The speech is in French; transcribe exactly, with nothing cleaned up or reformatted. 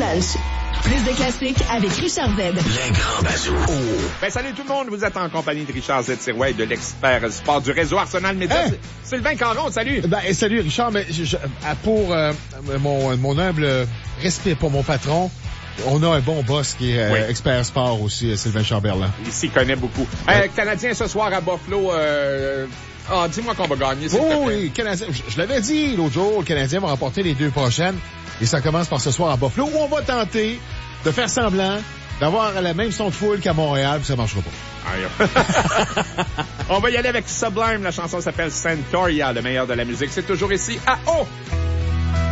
Punch. Plus de classiques avec Richard Z. Le grand bazou. Oh. Ben, salut tout le monde. Vous êtes en compagnie de Richard Z. Sirouet, de l'expert sport du réseau Arsenal Média. Hein? Sylvain Caron, salut. Ben, salut Richard. Mais je, je, pour euh, mon, mon humble respect pour mon patron, on a un bon boss qui est euh, oui. expert sport aussi, Sylvain Chamberlain. Il s'y connaît beaucoup. Ouais. Euh, Canadien ce soir à Buffalo. Euh... Ah, dis-moi qu'on va gagner. Oh oui, Canadien. Je, je l'avais dit l'autre jour, le Canadien va remporter les deux prochaines. Et ça commence par ce soir à Buffalo, où on va tenter de faire semblant d'avoir le même son de foule qu'à Montréal, puis ça marchera pas. On va y aller avec Sublime. La chanson s'appelle Santoria, le meilleur de la musique. C'est toujours ici à O.